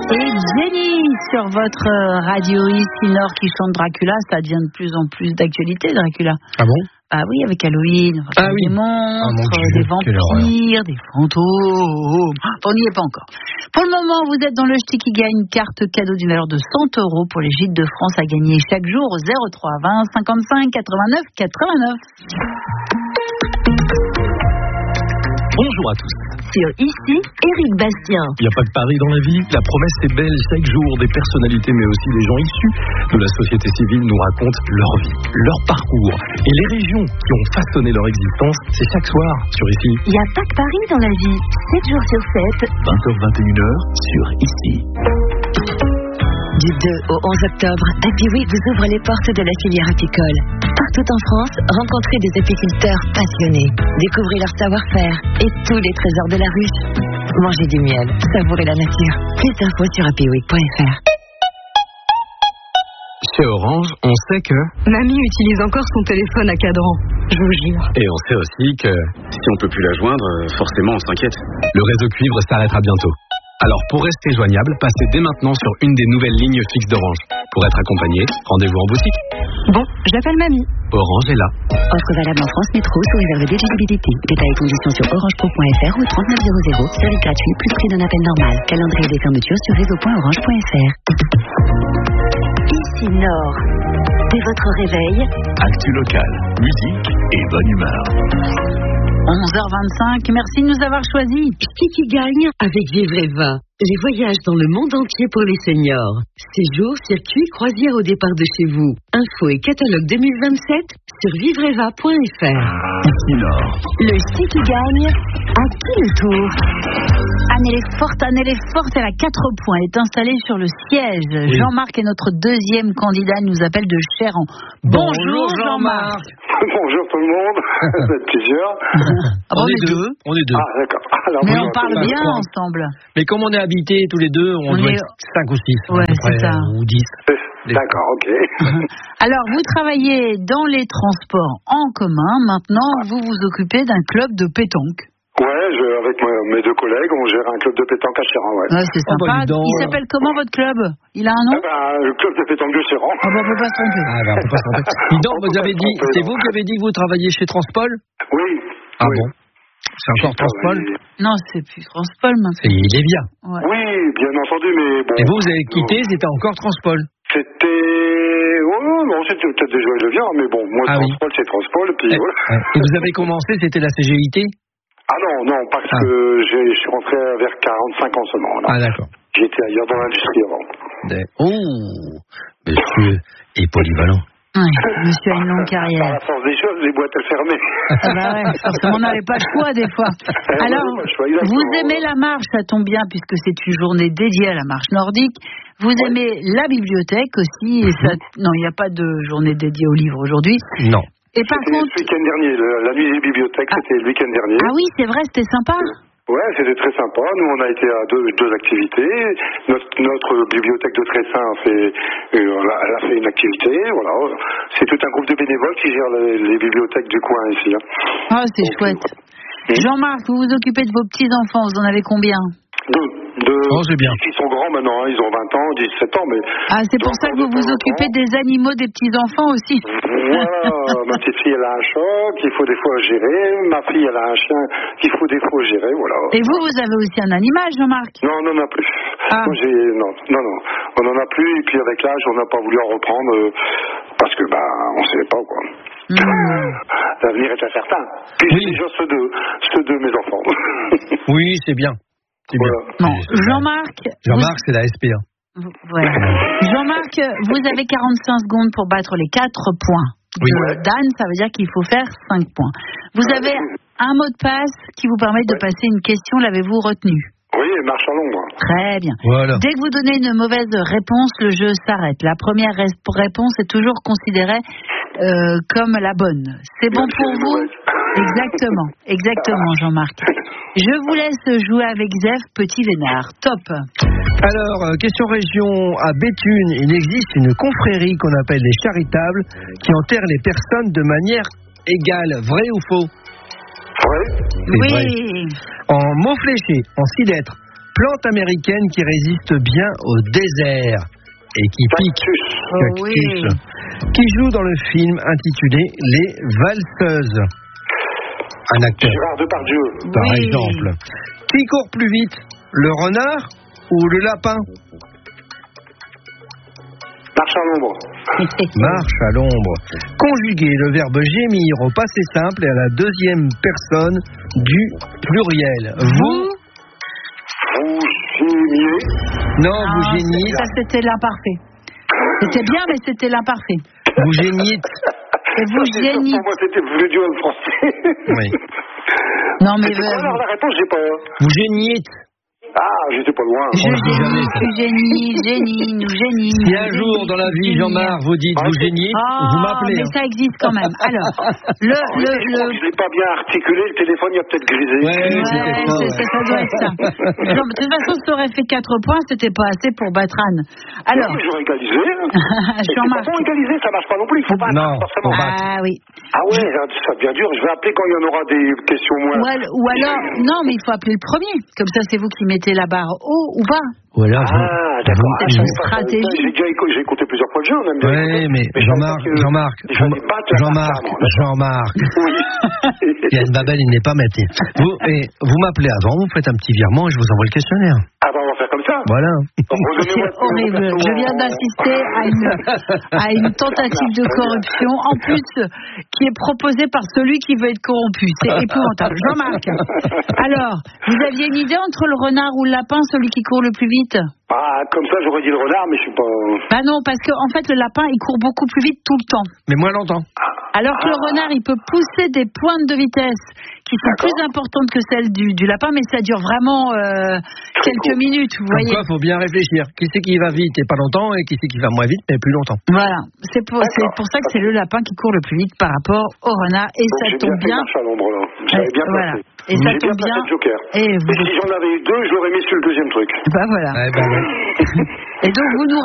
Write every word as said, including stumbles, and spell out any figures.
Et Jenny sur votre radio ici Nord qui chante Dracula, ça devient de plus en plus d'actualité, Dracula. Ah bon? Ah oui, avec Halloween, ah oui. des monstres, ah Dieu, des vampires, des fantômes. On n'y est pas encore. Pour le moment, vous êtes dans le Ch'ti qui gagne carte cadeau d'une valeur de cent euros pour les Gîtes de France à gagner chaque jour au zéro trois vingt cinquante-cinq quatre-vingt-neuf quatre-vingt-neuf. Bonjour à tous. Sur Ici, Éric Bastien. Il n'y a pas que Paris dans la vie. La promesse est belle. Chaque jour, des personnalités, mais aussi des gens issus de la société civile nous racontent leur vie, leur parcours et les régions qui ont façonné leur existence. C'est chaque soir sur Ici. Il n'y a pas que Paris dans la vie. sept jours sur sept. vingt heures vingt et une heures sur Ici. Du deux au onze octobre, Happy Week vous ouvre les portes de la filière apicole. Partout en France, rencontrez des apiculteurs passionnés. Découvrez leur savoir-faire et tous les trésors de la ruche. Mangez du miel, savourez la nature. Plus d'infos sur happy week point f r. Chez Orange, on sait que... Mamie utilise encore son téléphone à cadran, je vous jure. Et on sait aussi que... Si on peut plus la joindre, forcément on s'inquiète. Le réseau cuivre s'arrêtera bientôt. Alors pour rester joignable, passez dès maintenant sur une des nouvelles lignes fixes d'Orange. Pour être accompagné, rendez-vous en boutique. Bon, j'appelle Mamie. Orange est là. Offre valable en France Métro sous réserve d'éligibilité. Détails et conditions sur orangepro point f r ou trente-neuf zéro zéro. Service gratuit plus prix d'un appel normal. Calendrier des fermetures sur réseau point orange point f r. Ici Nord. Dès votre réveil. Actu local, musique et bonne humeur. onze heures vingt-cinq, merci de nous avoir choisis. Qui qui gagne avec Vivreva. Les voyages dans le monde entier pour les seniors. Séjours, circuits, croisières au départ de chez vous. Info et catalogue deux mille vingt-sept sur vivreva point f r. Ici Nord. Le Qui qui gagne à qui le tour? Anne, elle est forte, Anne, elle est forte, elle a quatre points. Elle est installée sur le siège. Oui. Jean-Marc est notre deuxième candidat, il nous appelle de Chéran. Bonjour, Jean-Marc. Bonjour tout le monde, vous êtes plusieurs. Ah bon, on est mais- deux, on est deux. Ah d'accord. Alors, Mais oui, on parle va- bien croire. ensemble. Mais comme on est habités tous les deux, on, On doit est- être cinq ou six. Ouais, à peu c'est près, ça. Ou dix. D'accord, ok. Alors, vous travaillez dans les transports en commun. Maintenant, vous vous occupez d'un club de pétanque. Ouais, je, avec moi- mes deux collègues, on gère un club de pétanque à Chéran, ouais. Ouais, c'est Oh, bah, sympa. dis donc. Il s'appelle comment votre club? Il a un nom? Ah ben, le club de pétanque de Chéran. Ah bah, on peut pas se tromper. Ah, bah, on peut pas se tromper. Dis donc, On vous peut avez pas se dit, tromper, c'est non. vous qui avez dit que vous travailliez chez Transpol? Oui. Ah oui. bon? C'est encore J'ai Transpol? travaillé- Non, c'est plus Transpol maintenant. C'est Lévia. Ouais. Oui, bien entendu, mais bon. Et vous, vous avez quitté, c'était encore Transpol. C'était... Oh non, c'était peut-être déjà le bien, mais bon, moi, Ah oui. Transpol, c'est Transpol, puis Et, voilà. ouais. Et vous avez commencé, c'était la C G I T? Ah non, non, parce Ah. que j'ai- je suis rentré vers quarante-cinq ans seulement, là. Ah, d'accord. J'étais ailleurs dans l'industrie avant. Des- Oh, monsieur est polyvalent. Ouais, monsieur a une longue Par carrière. la force des choses, les boîtes, elles fermaient. Ah bah ouais, forcément, on n'avait pas le choix des fois. Eh, Alors, on n'avait pas le choix, exactement. vous aimez la marche, ça tombe bien puisque c'est une journée dédiée à la marche nordique. Vous aimez la bibliothèque aussi. Et ça, non, il n'y a pas de journée dédiée aux livres aujourd'hui. Non. Et par C'était contre, le week-end dernier, le- la nuit des bibliothèques, Ah. c'était le week-end dernier. ah oui, c'est vrai, c'était sympa. Ouais, c'était très sympa. Nous, on a été à deux, deux activités. Notre, notre bibliothèque de Tressin a fait, euh, elle a fait une activité. Voilà. C'est tout un groupe de bénévoles qui gère les, les bibliothèques du coin ici. hein. Ah, c'est Donc, chouette. euh, Jean-Marc, vous vous occupez de vos petits-enfants, vous en avez combien? Deux. Deux. Oh, c'est bien. Ils sont grands maintenant, hein. Ils ont vingt ans, dix-sept ans, mais... Ah, c'est pour Donc, ça que vous de vous temps en occupez temps. des animaux des petits-enfants aussi. Voilà, ma petite fille, elle a un chat qu'il faut des fois gérer. Ma fille, elle a un chien qu'il faut des fois gérer, voilà. Et vous, vous avez aussi un animal, Jean-Marc? Non, on n'en a plus. Ah. Moi, j'ai... Non, non, non. On n'en a plus, et puis avec l'âge, on n'a pas voulu en reprendre, euh, parce que, bah, on ne savait pas, quoi. Mmh. L'avenir est incertain. Puis Oui. j'ai déjà ceux deux, ceux deux, mes enfants. Oui, c'est bien. C'est Voilà. bien. Bon, Jean-Marc, Jean-Marc, c'est la S P un. vous... ouais. Jean-Marc, vous avez quarante-cinq secondes pour battre les quatre points Oui. de Dan, ça veut dire qu'il faut faire cinq points. Vous avez un mot de passe qui vous permet de Ouais. passer une question, l'avez-vous retenu? Oui, marche à l'ombre. Très bien. Voilà. Dès que vous donnez une mauvaise réponse, le jeu s'arrête. La première res- réponse est toujours considérée euh, comme la bonne. C'est bon Même si pour elle est vous? mauvaise. Exactement, exactement, Jean-Marc. Je vous laisse jouer avec Zef, petit vénard. Top. Alors, euh, question région, à Béthune, il existe une confrérie qu'on appelle les charitables qui enterre les personnes de manière égale. Vrai ou faux? Vrai. C'est Oui. vrai. En mots fléchés, en six lettres, plante américaine qui résiste bien au désert et qui pique. Oh, Cactus. oui. Qui joue dans le film intitulé Les Valseuses. Un acteur, Gérard Depardieu. par Oui. exemple. Qui court plus vite, le renard ou le lapin? Marche à l'ombre. Marche à l'ombre. Conjuguer le verbe gémir au passé simple et à la deuxième personne du pluriel. Vous? Vous gémiez. Non, Ah, vous géniez. Ça, c'était l'imparfait. C'était bien, mais c'était l'imparfait. Vous géniez. Et vous Ça, c'est sûr, géniez. Pour moi, c'était le duo en français. Oui. Non, mais C'est quoi, euh, alors, la réponse, j'ai pas. Vous géniez. Ah, j'étais pas loin. je On le dit génie, jamais, ça. tu génies, génie, nous génie. Si nous un génie, jour dans la vie, génie. Jean-Marc, vous dites vous géniez, Ah, vous m'appelez. mais hein. ça existe quand même. Alors, le, le, Je crois le, que je l'ai pas bien articulé, le téléphone, il a peut-être grisé. Ouais, Ouais, c'est peut-être ça, c'est- ouais. ça, ça doit être ça. Non, mais de toute façon, ça aurait fait quatre points, c'était pas assez pour battre Anne. Alors, Oui, j'aurais égalisé. Et c'est pas Jean-Marc. bon égaliser, ça marche pas non plus. Il faut pas Non, forcément. faut battre. Ah oui. Ah ouais, ça devient dur. Je vais appeler quand il y en aura des questions moins. Ou, al- ou alors, non, mais il faut appeler le premier. Comme ça, c'est vous qui mettez la barre haut ou bas. Ou alors, vous- Ah, d'accord. vous- Ah, je une savais pas ça. stratégie. J'ai déjà écouté, j'ai écouté plusieurs fois le jeu, on aime bien Ouais, écouter. mais je savais Jean-Marc, pas que- Jean-Marc, il fallait pas te la Jean-Marc, faire, non, Jean-Marc. Oui. Yann Babel, il n'est pas maté. Vous, et vous m'appelez avant, vous faites un petit virement et je vous envoie le questionnaire. Ah bah on va faire comme ça. Voilà. Donc, redonnez-moi C'est le numéro horrible. perso Je en- viens d'assister à une, à une tentative de corruption, en plus, qui est proposée par celui qui veut être corrompu. C'est épouvantable. Jean-Marc, alors, vous aviez une idée entre le renard ou le lapin, celui qui court le plus vite? Ah, comme ça j'aurais dit le renard, mais je suis pas. Bah non, parce que en fait, le lapin, il court beaucoup plus vite tout le temps. Mais moins longtemps. Alors que le renard, il peut pousser des pointes de vitesse qui sont D'accord. plus importantes que celles du, du lapin, mais ça dure vraiment euh, quelques court. minutes, vous Comme voyez. quoi, faut bien réfléchir. Qui c'est qui va vite et pas longtemps et qui c'est qui va moins vite mais plus longtemps. Voilà, c'est pour, c'est D'accord. pour ça que c'est le lapin qui court le plus vite par rapport au renard. Et Donc, ça j'ai tombe bien. bien. Fait marche à l'ombre là. J'avais Ouais, bien voilà. placé. Et ça J'ai tombe bien placé bien. le joker. Et Et vous si j'en avais eu deux, je l'aurais mis sur le deuxième truc. Bah voilà. Ouais, bah ouais. Et donc vous nous